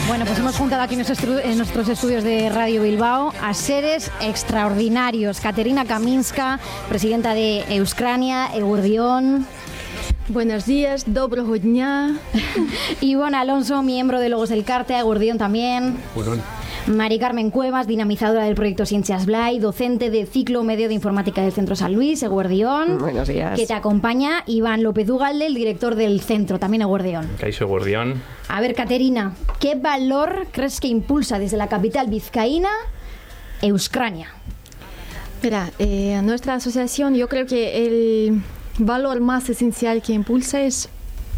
Bueno, pues hemos juntado aquí en nuestros estudios de Radio Bilbao a seres extraordinarios. Katerina Kaminska, presidenta de Euskrania, Eguerdión. Buenos días, dobrogo dnia. Ivonne Alonso, miembro de Logos del Carte, Eguerdión también. Bueno. Mari Carmen Cuevas, dinamizadora del proyecto Ciencias Blay, docente de ciclo medio de informática del Centro San Luis, Eguerdión. Buenos días. Que te acompaña Iván López Ugalde, el director del centro, también Eguerdión. Caixo Eguerdión. A ver, Katerina, ¿qué valor crees que impulsa desde la capital vizcaína Euskrania? Mira, nuestra asociación, yo creo que el valor más esencial que impulsa es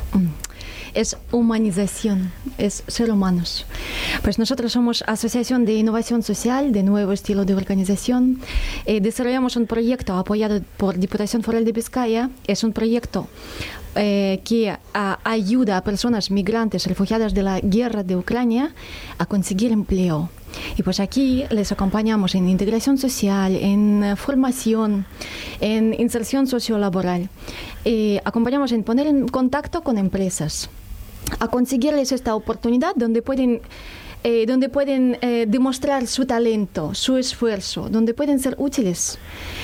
humanización, es ser humanos. Pues nosotros somos Asociación de Innovación Social, de nuevo estilo de organización. Desarrollamos un proyecto apoyado por Diputación Foral de Vizcaya. Es un proyecto que ayuda a personas migrantes, refugiadas de la guerra de Ucrania, a conseguir empleo. Y pues aquí les acompañamos en integración social, en formación, en inserción sociolaboral. Acompañamos en poner en contacto con empresas, a conseguirles esta oportunidad donde pueden demostrar su talento, su esfuerzo, donde pueden ser útiles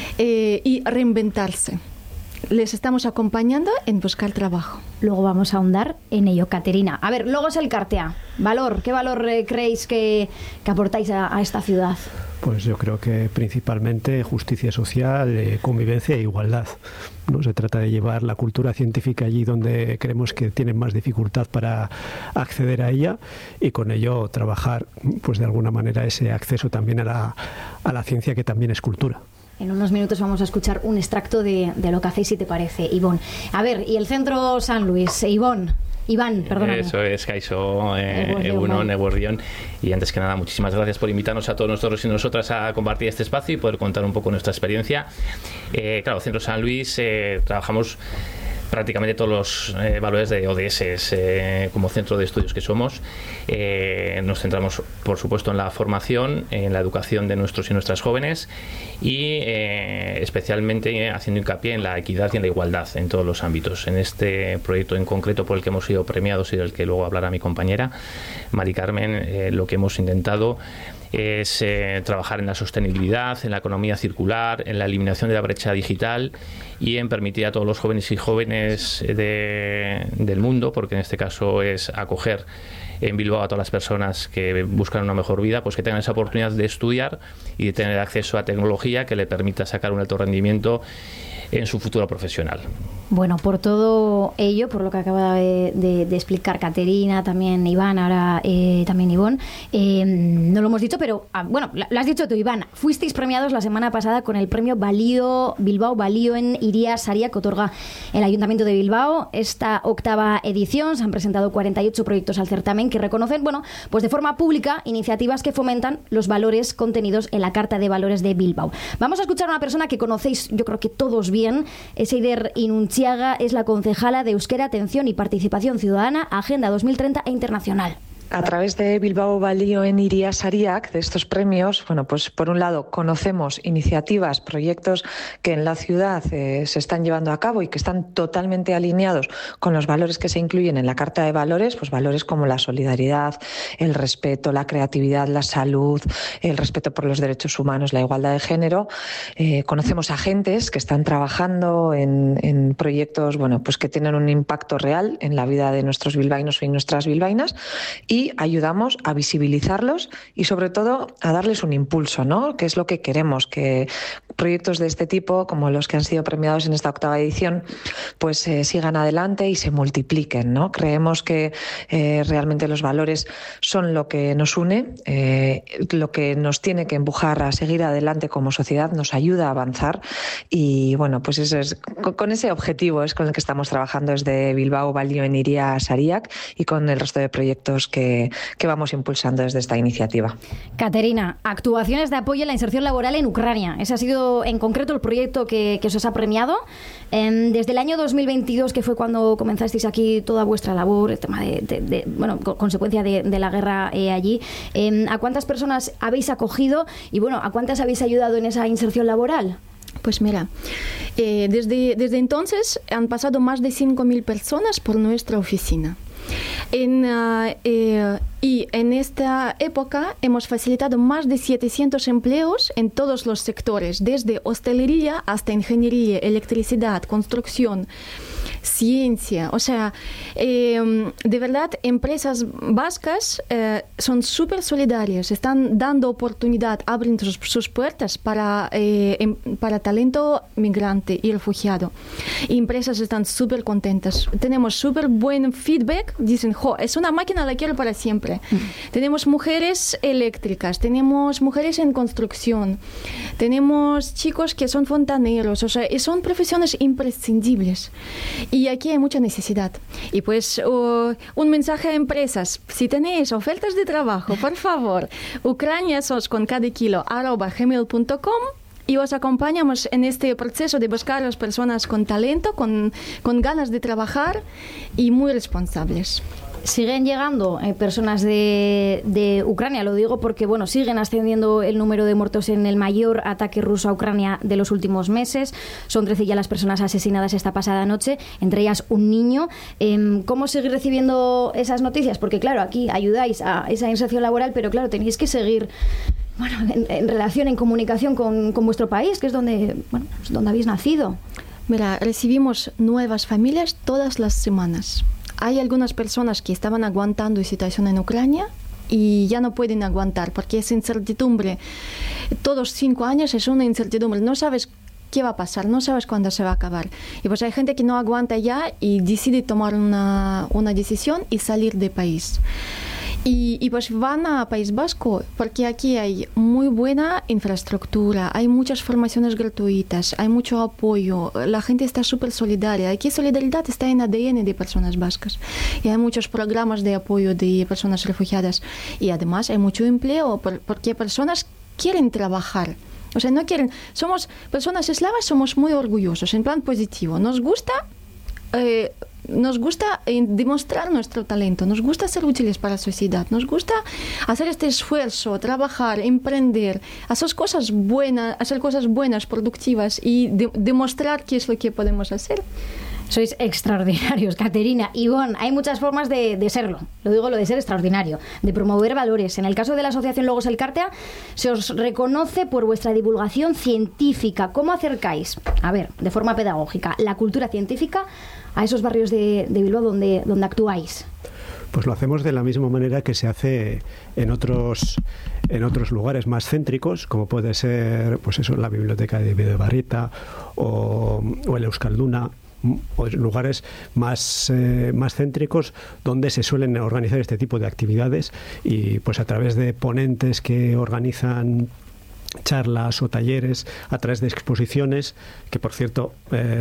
y reinventarse. Les estamos acompañando en buscar trabajo. Luego vamos a ahondar en ello, Katerina. A ver, Logos del Cartea. Valor, ¿qué valor creéis que aportáis a esta ciudad? Pues yo creo que principalmente justicia social, convivencia e igualdad. No se trata de llevar la cultura científica allí donde creemos que tienen más dificultad para acceder a ella y con ello trabajar, pues de alguna manera, ese acceso también a la ciencia, que también es cultura. En unos minutos vamos a escuchar un extracto de lo que hacéis, si te parece, Ivonne. A ver, y el Centro San Luis, Iván, perdóname. Eso es, Caixo, Eguerdión. Y antes que nada, muchísimas gracias por invitarnos a todos nosotros y nosotras a compartir este espacio y poder contar un poco nuestra experiencia. Claro, Centro San Luis, trabajamos prácticamente todos los valores de ODS como centro de estudios que somos. Nos centramos, por supuesto, en la formación, en la educación de nuestros y nuestras jóvenes y especialmente haciendo hincapié en la equidad y en la igualdad en todos los ámbitos. En este proyecto en concreto por el que hemos sido premiados y del que luego hablará mi compañera Mari Carmen, lo que hemos intentado es trabajar en la sostenibilidad, en la economía circular, en la eliminación de la brecha digital y en permitir a todos los jóvenes y jóvenes del mundo, porque en este caso es acoger en Bilbao a todas las personas que buscan una mejor vida, pues que tengan esa oportunidad de estudiar y de tener acceso a tecnología que le permita sacar un alto rendimiento en su futuro profesional. Bueno, por todo ello, por lo que acaba de explicar Katerina, también Iván, ahora también Ivonne, no lo hemos dicho, pero bueno, lo has dicho tú, Iván, fuisteis premiados la semana pasada con el premio Bilbao Balío en Iría Saria, que otorga el Ayuntamiento de Bilbao. Esta octava edición se han presentado 48 proyectos al certamen que reconocen, bueno, pues de forma pública, iniciativas que fomentan los valores contenidos en la Carta de Valores de Bilbao. Vamos a escuchar a una persona que conocéis, yo creo que todos bien, es Eider Inuntziaga, es la concejala de Euskera, Atención y Participación Ciudadana, Agenda 2030 e Internacional. A través de Bilbao Balío en Iría Sariak, de estos premios, bueno, pues por un lado conocemos iniciativas, proyectos que en la ciudad se están llevando a cabo y que están totalmente alineados con los valores que se incluyen en la Carta de Valores, pues valores como la solidaridad, el respeto, la creatividad, la salud, el respeto por los derechos humanos, la igualdad de género. Conocemos agentes que están trabajando en proyectos, bueno, pues que tienen un impacto real en la vida de nuestros bilbaínos y nuestras bilbaínas, y ayudamos a visibilizarlos y sobre todo a darles un impulso, ¿no? Que es lo que queremos, que proyectos de este tipo, como los que han sido premiados en esta octava edición, pues sigan adelante y se multipliquen, ¿no? Creemos que realmente los valores son lo que nos une, lo que nos tiene que empujar a seguir adelante como sociedad, nos ayuda a avanzar y bueno, pues eso es, con ese objetivo es con el que estamos trabajando desde Bilbao Balío en Iría Sariak y con el resto de proyectos que vamos impulsando desde esta iniciativa. Katerina, actuaciones de apoyo a la inserción laboral en Ucrania. Ese ha sido en concreto el proyecto que se os ha premiado. Desde el año 2022, que fue cuando comenzasteis aquí toda vuestra labor, el tema bueno, consecuencia de la guerra allí, ¿a cuántas personas habéis acogido y bueno, a cuántas habéis ayudado en esa inserción laboral? Pues mira, desde entonces han pasado más de 5.000 personas por nuestra oficina. En Y en esta época hemos facilitado más de 700 empleos en todos los sectores, desde hostelería hasta ingeniería, electricidad, construcción, ciencia. O sea, de verdad, empresas vascas son súper solidarias, están dando oportunidad, abren sus puertas para talento migrante y refugiado. Y empresas están súper contentas. Tenemos súper buen feedback. Dicen, es una máquina, la quiero para siempre. Tenemos mujeres eléctricas, tenemos mujeres en construcción, tenemos chicos que son fontaneros, o sea, son profesiones imprescindibles. Y aquí hay mucha necesidad. Y pues un mensaje a empresas, si tenéis ofertas de trabajo, por favor, ucraniasos con cada kilo @gmail.com y os acompañamos en este proceso de buscar a las personas con talento, con ganas de trabajar y muy responsables. Siguen llegando personas de Ucrania, lo digo porque bueno, siguen ascendiendo el número de muertos en el mayor ataque ruso a Ucrania de los últimos meses. Son 13 ya las personas asesinadas esta pasada noche, entre ellas un niño. ¿Cómo seguir recibiendo esas noticias? Porque claro, aquí ayudáis a esa inserción laboral, pero claro, tenéis que seguir en relación, en comunicación con vuestro país, que es donde habéis nacido. Mira, recibimos nuevas familias todas las semanas. Hay algunas personas que estaban aguantando la situación en Ucrania y ya no pueden aguantar porque es incertidumbre. Todos 5 años es una incertidumbre. No sabes qué va a pasar, no sabes cuándo se va a acabar. Y pues hay gente que no aguanta ya y decide tomar una decisión y salir del país. Y pues van a País Vasco porque aquí hay muy buena infraestructura, hay muchas formaciones gratuitas, hay mucho apoyo, la gente está súper solidaria. Aquí solidaridad está en ADN de personas vascas y hay muchos programas de apoyo de personas refugiadas y además hay mucho empleo porque personas quieren trabajar. O sea, no quieren. Somos personas eslavas, somos muy orgullosos, en plan positivo. Nos gusta demostrar nuestro talento, nos gusta ser útiles para la sociedad, nos gusta hacer este esfuerzo, trabajar, emprender, hacer cosas buenas, productivas y demostrar qué es lo que podemos hacer. Sois extraordinarios, Caterina. Ivonne, hay muchas formas de serlo. Lo digo, lo de ser extraordinario, de promover valores. En el caso de la Asociación Logos Elkartea, se os reconoce por vuestra divulgación científica. ¿Cómo acercáis, de forma pedagógica, la cultura científica a esos barrios de Bilbao donde actuáis? Pues lo hacemos de la misma manera que se hace en otros lugares más céntricos, como puede ser la Biblioteca de Bidebarrieta o el Euskalduna, o lugares más céntricos donde se suelen organizar este tipo de actividades y pues a través de ponentes que organizan charlas o talleres, a través de exposiciones, que por cierto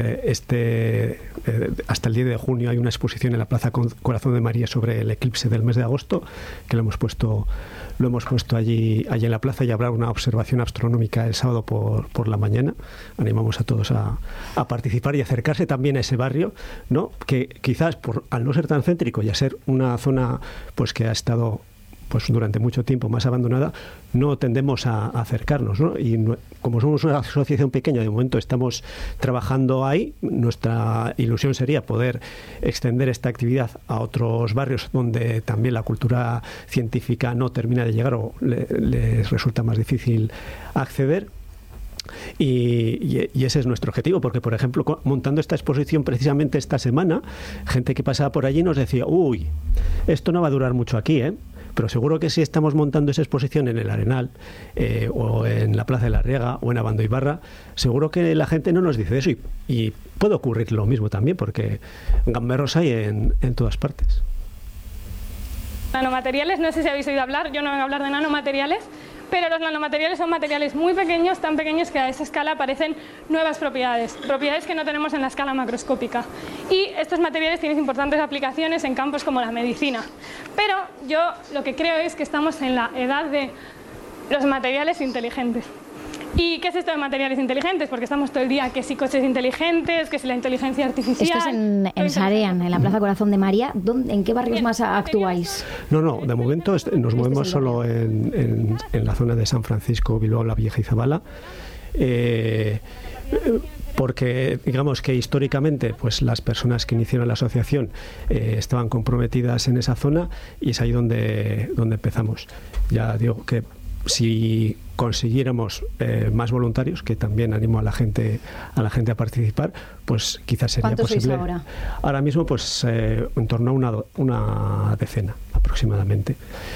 hasta el 10 de junio hay una exposición en la Plaza Corazón de María sobre el eclipse del mes de agosto, que lo hemos puesto allí en la plaza, y habrá una observación astronómica el sábado por la mañana. Animamos a todos a participar y acercarse también a ese barrio, ¿no? Que quizás al no ser tan céntrico y a ser una zona pues que ha estado durante mucho tiempo más abandonada, no tendemos a acercarnos, ¿no? Y como somos una asociación pequeña, de momento estamos trabajando ahí. Nuestra ilusión sería poder extender esta actividad a otros barrios donde también la cultura científica no termina de llegar o les resulta más difícil acceder. Y ese es nuestro objetivo, porque por ejemplo, montando esta exposición precisamente esta semana, gente que pasaba por allí nos decía: uy, esto no va a durar mucho aquí, pero seguro que si estamos montando esa exposición en el Arenal o en la Plaza de la Riega o en Abando Ibarra, seguro que la gente no nos dice eso, y puede ocurrir lo mismo también, porque gamberros hay en todas partes. Nanomateriales, no sé si habéis oído hablar, yo no vengo a hablar de nanomateriales, pero los nanomateriales son materiales muy pequeños, tan pequeños que a esa escala aparecen nuevas propiedades que no tenemos en la escala macroscópica. Y estos materiales tienen importantes aplicaciones en campos como la medicina. Pero yo lo que creo es que estamos en la edad de los materiales inteligentes. ¿Y qué es esto de materiales inteligentes? Porque estamos todo el día que si coches inteligentes, que si la inteligencia artificial... Esto es en Sarean, en la Plaza Corazón de María. ¿En qué barrios más actuáis? No, de momento nos movemos solo en la zona de San Francisco, Bilbao, La Vieja y Zabala. porque digamos que históricamente pues las personas que iniciaron la asociación estaban comprometidas en esa zona, y es ahí donde empezamos. Ya digo que si consiguiéramos más voluntarios, que también animo a la gente a participar, pues quizás sería posible. ¿Cuántos sois ahora? Ahora mismo pues en torno a una decena aproximadamente.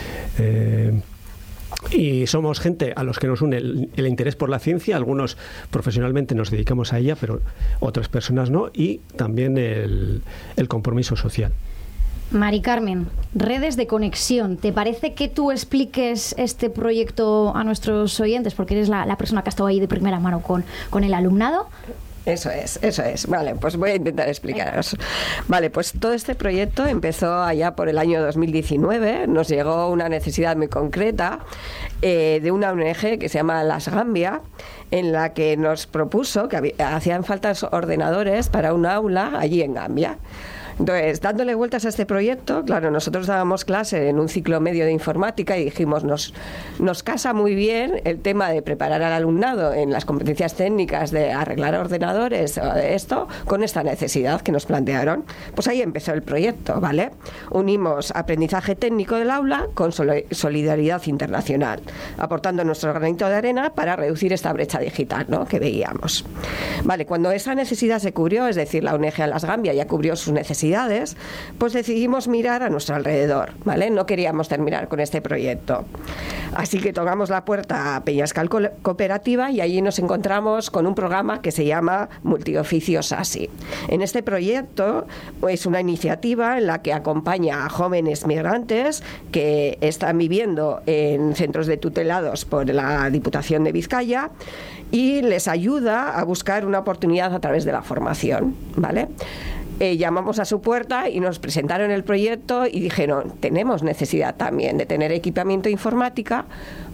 Y somos gente a los que nos une el interés por la ciencia. Algunos profesionalmente nos dedicamos a ella, pero otras personas no, y también el compromiso social. Mari Carmen, redes de conexión. ¿Te parece que tú expliques este proyecto a nuestros oyentes? Porque eres la persona que ha estado ahí de primera mano con el alumnado. Eso es. Vale, pues voy a intentar explicaros. Vale, pues todo este proyecto empezó allá por el año 2019. Nos llegó una necesidad muy concreta de una ONG que se llama Las Gambia, en la que nos propuso que hacían falta ordenadores para un aula allí en Gambia. Entonces, dándole vueltas a este proyecto, claro, nosotros dábamos clase en un ciclo medio de informática y dijimos, nos casa muy bien el tema de preparar al alumnado en las competencias técnicas de arreglar ordenadores o de esto, con esta necesidad que nos plantearon. Pues ahí empezó el proyecto, ¿vale? Unimos aprendizaje técnico del aula con solidaridad internacional, aportando nuestro granito de arena para reducir esta brecha digital, ¿no?, que veíamos. Vale, cuando esa necesidad se cubrió, es decir, la ONG Las Gambia ya cubrió sus necesidades, pues decidimos mirar a nuestro alrededor, ¿vale? No queríamos terminar con este proyecto. Así que tocamos la puerta a Peñascal Cooperativa y allí nos encontramos con un programa que se llama Multioficios ASI. En este proyecto es una iniciativa en la que acompaña a jóvenes migrantes que están viviendo en centros de tutelados por la Diputación de Vizcaya y les ayuda a buscar una oportunidad a través de la formación, ¿vale? Llamamos a su puerta y nos presentaron el proyecto y dijeron, tenemos necesidad también de tener equipamiento informático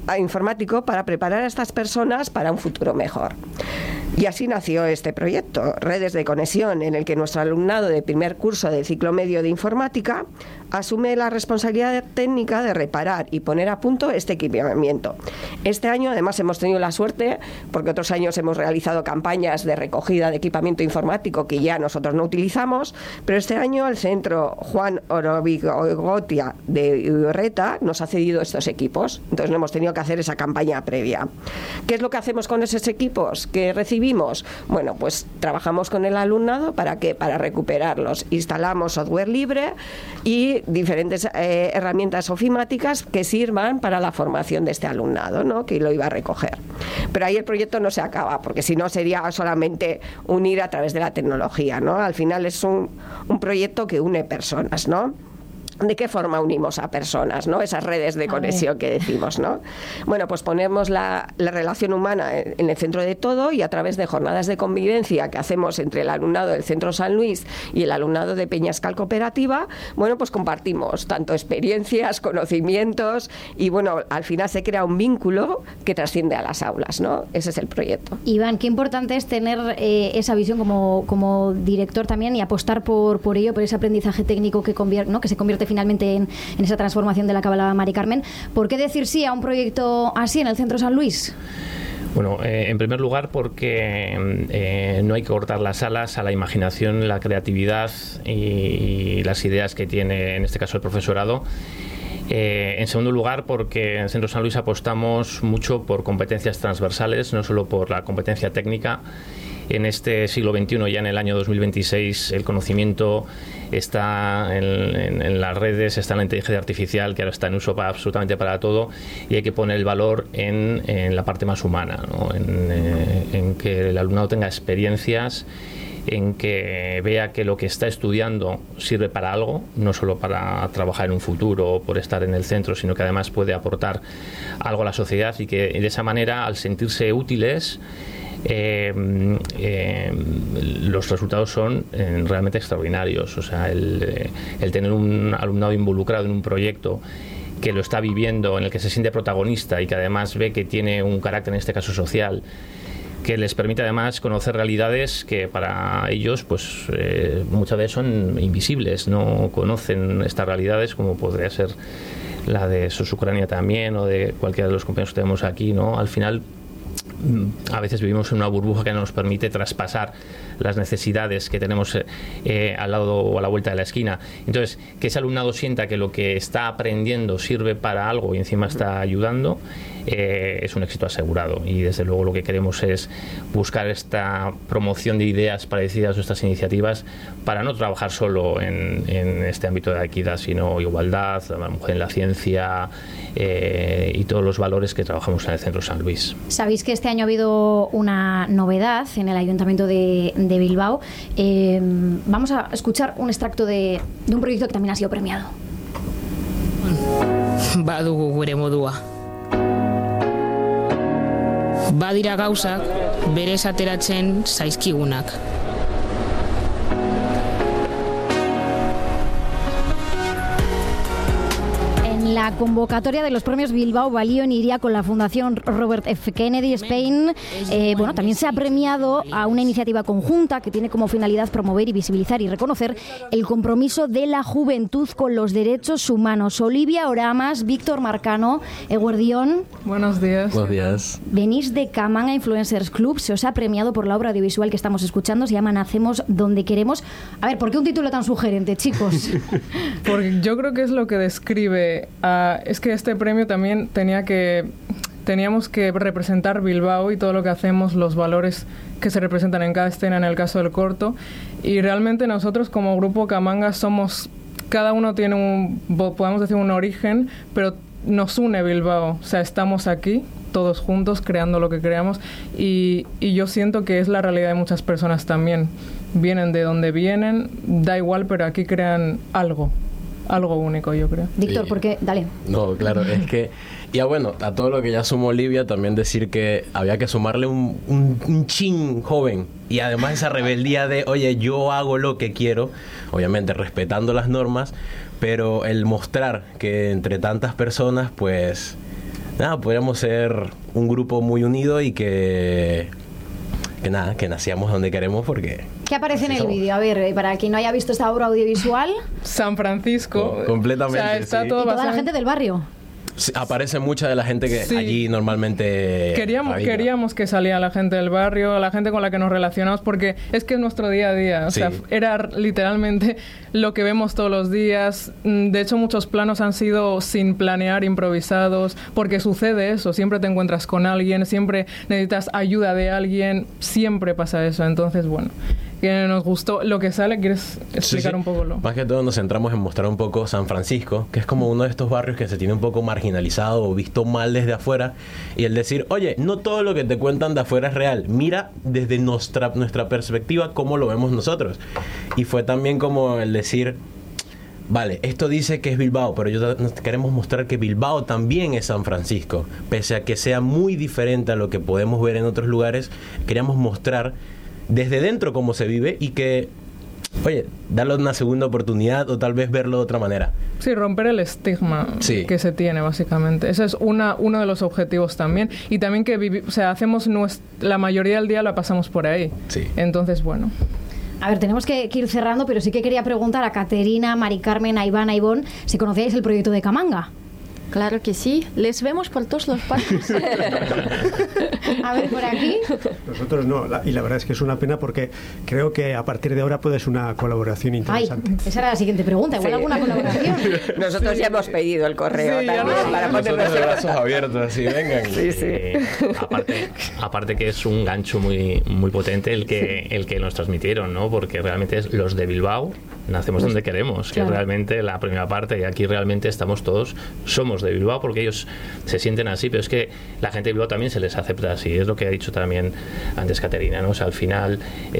para preparar a estas personas para un futuro mejor. Y así nació este proyecto, Redes de Conexión, en el que nuestro alumnado de primer curso del ciclo medio de informática asume la responsabilidad técnica de reparar y poner a punto este equipamiento. Este año, además, hemos tenido la suerte, porque otros años hemos realizado campañas de recogida de equipamiento informático que ya nosotros no utilizamos, pero este año el Centro Juan Orobigotia de Urreta nos ha cedido estos equipos. Entonces no hemos tenido que hacer esa campaña previa. ¿Qué es lo que hacemos con esos equipos que recibimos? Bueno, pues trabajamos con el alumnado para recuperarlos. Instalamos software libre y diferentes herramientas ofimáticas que sirvan para la formación de este alumnado, ¿no?, que lo iba a recoger. Pero ahí el proyecto no se acaba, porque si no sería solamente unir a través de la tecnología, ¿no? Al final es un proyecto que une personas, ¿no? ¿De qué forma unimos a personas, ¿no? Esas redes de conexión que decimos, ¿no? Bueno, pues ponemos la relación humana en el centro de todo, y a través de jornadas de convivencia que hacemos entre el alumnado del Centro San Luis y el alumnado de Peñascal Cooperativa, bueno, pues compartimos tanto experiencias, conocimientos, y bueno, al final se crea un vínculo que trasciende a las aulas, ¿no? Ese es el proyecto. Iván, qué importante es tener esa visión como director también, y apostar por ello, por ese aprendizaje técnico que se convierte finalmente en esa transformación de la que hablaba Mari Carmen. ¿Por qué decir sí a un proyecto así en el Centro San Luis? Bueno, en primer lugar porque no hay que cortar las alas a la imaginación, la creatividad y las ideas que tiene, en este caso, el profesorado. En segundo lugar, porque en Centro San Luis apostamos mucho por competencias transversales, no solo por la competencia técnica. En este siglo XXI, ya en el año 2026, el conocimiento está en las redes, está en la inteligencia artificial, que ahora está en uso absolutamente para todo, y hay que poner el valor en la parte más humana, ¿no? En que el alumnado tenga experiencias, en que vea que lo que está estudiando sirve para algo, no solo para trabajar en un futuro o por estar en el centro, sino que además puede aportar algo a la sociedad, y que de esa manera, al sentirse útiles, los resultados son realmente extraordinarios. O sea, el tener un alumnado involucrado en un proyecto que lo está viviendo, en el que se siente protagonista y que además ve que tiene un carácter, en este caso social, que les permite además conocer realidades que para ellos pues muchas veces son invisibles, no conocen estas realidades, como podría ser la de Sos Ucrania también, o de cualquiera de los compañeros que tenemos aquí, ¿no? Al final a veces vivimos en una burbuja que no nos permite traspasar las necesidades que tenemos al lado o a la vuelta de la esquina. Entonces, que ese alumnado sienta que lo que está aprendiendo sirve para algo y encima está ayudando, es un éxito asegurado. Y desde luego lo que queremos es buscar esta promoción de ideas parecidas a estas iniciativas para no trabajar solo en este ámbito de la equidad, sino igualdad, la mujer en la ciencia y todos los valores que trabajamos en el Centro San Luis. Sabéis que este año ha habido una novedad en el Ayuntamiento de Bilbao. Vamos a escuchar un extracto de un proyecto que también ha sido premiado. Badugu gure modua. Badira gauzak berez ateratzen zaizkigunak. La convocatoria de los premios Bilbao Balio iría con la Fundación Robert F. Kennedy Spain. Bueno, también se ha premiado a una iniciativa conjunta que tiene como finalidad promover y visibilizar y reconocer el compromiso de la juventud con los derechos humanos. Olivia Oramas, Víctor Marcano, Eguerdión. Buenos días. Buenos días. Venís de Camanga Influencers Club. Se os ha premiado por la obra audiovisual que estamos escuchando. Se llama Nacemos donde queremos. A ver, ¿por qué un título tan sugerente, chicos? Porque yo creo que es lo que describe. Es que este premio también teníamos que representar Bilbao y todo lo que hacemos, los valores que se representan en cada escena, en el caso del corto. Y realmente nosotros como grupo Camanga cada uno tiene podemos decir un origen, pero nos une Bilbao. O sea, estamos aquí todos juntos creando lo que creamos y yo siento que es la realidad de muchas personas también. Vienen de donde vienen, da igual, pero aquí crean algo único, yo creo. Víctor, ¿por qué? Dale. No, claro, es que ya bueno, a todo lo que ya sumó Olivia, también decir que había que sumarle un chin joven y además esa rebeldía de, oye, yo hago lo que quiero, obviamente respetando las normas, pero el mostrar que entre tantas personas, pues nada, podríamos ser un grupo muy unido y que nacíamos donde queremos porque... ¿Qué aparece en el vídeo? A ver, para quien no haya visto esta obra audiovisual... San Francisco. Completamente, o sea, está sí. todo y toda basado la gente del barrio. Sí, aparece mucha de la gente que allí normalmente... Queríamos que salía la gente del barrio, la gente con la que nos relacionamos, porque es que es nuestro día a día. O sea, era literalmente lo que vemos todos los días. De hecho, muchos planos han sido sin planear, improvisados, porque sucede eso. Siempre te encuentras con alguien, siempre necesitas ayuda de alguien, siempre pasa eso. Entonces, bueno, que nos gustó lo que sale. ¿Quieres explicar un poco lo? Más que todo nos centramos en mostrar un poco San Francisco, que es como uno de estos barrios que se tiene un poco marginalizado o visto mal desde afuera, y el decir, oye, no todo lo que te cuentan de afuera es real, mira desde nuestra perspectiva cómo lo vemos nosotros. Y fue también como el decir, vale, esto dice que es Bilbao, pero queremos mostrar que Bilbao también es San Francisco, pese a que sea muy diferente a lo que podemos ver en otros lugares. Queríamos mostrar desde dentro cómo se vive y que, oye, darle una segunda oportunidad o tal vez verlo de otra manera. Sí, romper el estigma que se tiene, básicamente. Ese es uno de los objetivos también. Y también que hacemos la mayoría del día la pasamos por ahí. Sí. Entonces, bueno. A ver, tenemos que ir cerrando, pero sí que quería preguntar a Caterina, Mari Carmen, a Iván, a Ivonne, si conocíais el proyecto de Camanga. Claro que sí, les vemos por todos los parques. A ver, por aquí. Nosotros no, y la verdad es que es una pena porque creo que a partir de ahora puede ser una colaboración interesante. Ay, esa era la siguiente pregunta, igual alguna colaboración. Nosotros ya hemos pedido el correo también para nosotros de brazos abiertos, así, vengan. Aparte que es un gancho muy, muy potente el que nos transmitieron, ¿no? Porque realmente es los de Bilbao, nacemos donde queremos, que es realmente la primera parte, y aquí realmente somos de Bilbao porque ellos se sienten así, pero es que la gente de Bilbao también se les acepta así, es lo que ha dicho también antes Caterina, ¿no? O sea, al final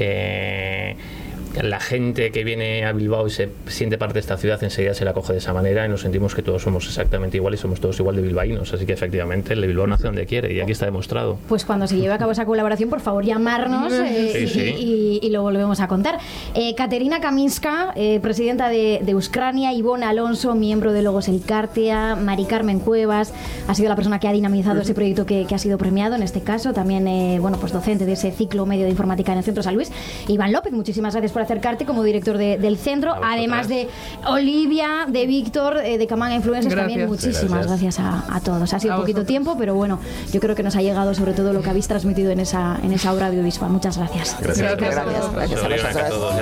la gente que viene a Bilbao y se siente parte de esta ciudad enseguida se la coge de esa manera y nos sentimos que todos somos exactamente iguales y somos todos igual de bilbaínos, así que efectivamente el de Bilbao nace donde quiere y aquí está demostrado. Pues cuando se lleve a cabo esa colaboración, por favor llamarnos y lo volvemos a contar. Caterina Kaminska, presidenta de Euskrania, Ivonne Alonso, miembro de Logos Elkartea, Mari Carmen Cuevas, ha sido la persona que ha dinamizado ese proyecto que ha sido premiado en este caso, también pues docente de ese ciclo medio de informática en el Centro San Luis. Iván López, muchísimas gracias por acercarte como director del centro, además de Olivia, de Víctor, de Camanga Influencers. También muchísimas gracias a todos. Ha sido poquito tiempo, pero bueno, yo creo que nos ha llegado sobre todo lo que habéis transmitido en esa obra audiovisual. Muchas gracias. Gracias a todos.